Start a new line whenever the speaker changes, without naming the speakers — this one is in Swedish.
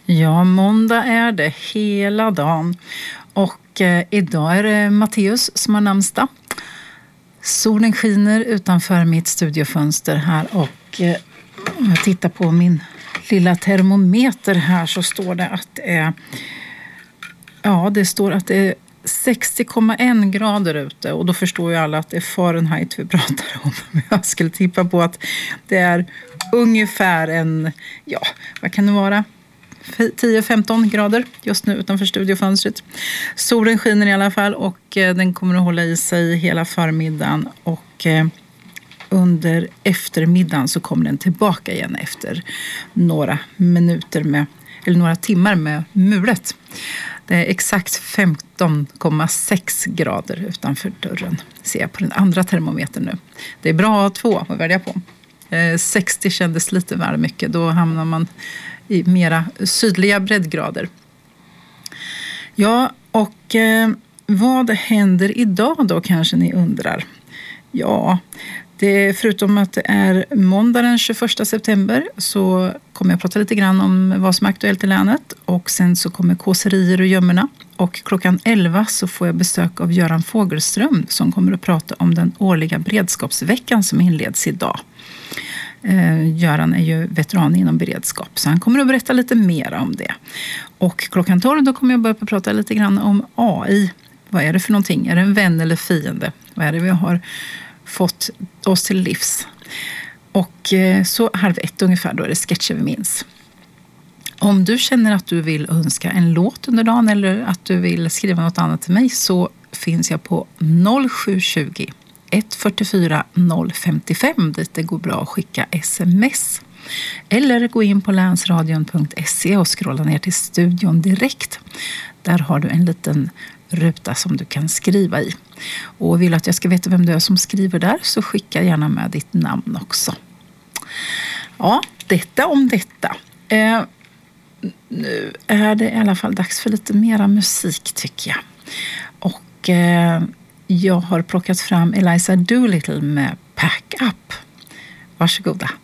Ja, måndag är det hela dagen. Och idag är det Matteus som har namnsdag. Solen skiner utanför mitt studiofönster här och om jag tittar på min lilla termometer här så står det att det är, det står att det är 60,1 grader ute och då förstår ju alla att det är Fahrenheit vi pratar om. Jag skulle tippa på att det är ungefär vad kan det vara? 10-15 grader just nu utanför studiofönstret. Solen skiner i alla fall och den kommer att hålla i sig hela förmiddagen och under eftermiddagen så kommer den tillbaka igen efter några timmar med mulet. Det är exakt 15,6 grader utanför dörren. Ser jag på den andra termometern nu. Det är bra att ha 2 att välja på. 60 kändes lite väl mycket. Då hamnar man i mera sydliga breddgrader. Ja, och vad händer idag då kanske ni undrar? Ja, förutom att det är måndag den 21 september så kommer jag prata lite grann om vad som är aktuellt i länet. Och sen så kommer kåserier och gömmorna. Och klockan 11 så får jag besök av Göran Fogelström som kommer att prata om den årliga beredskapsveckan som inleds idag. Göran är ju veteran inom beredskap så han kommer att berätta lite mer om det. Och klockan 12 då kommer jag börja prata lite grann om AI. Vad är det för någonting? Är det en vän eller fiende? Vad är det vi har fått oss till livs? Och så 12:30 ungefär då är det sketcher vi minns. Om du känner att du vill önska en låt under dagen eller att du vill skriva något annat till mig så finns jag på 0720 144 055 dit det går bra att skicka sms. Eller gå in på länsradion.se och scrolla ner till studion direkt. Där har du en liten ruta som du kan skriva i. Och vill att jag ska veta vem du är som skriver där så skicka gärna med ditt namn också. Ja, detta om detta. Nu är det i alla fall dags för lite mera musik tycker jag. Och jag har plockat fram Eliza Doolittle med Pack Up. Varsågoda.